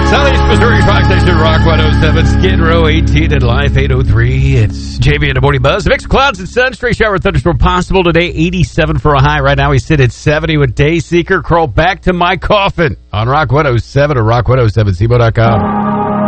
Southeast Missouri Fox Station, Rock 107, Skid Row 18 and Life 803. It's JB in the Morning Buzz. A mix of clouds and sun, stray shower thunderstorm possible today. 87 for a high. Right now we sit at 70 with Dayseeker. Crawl back to my coffin on Rock 107 or rock107cbo.com.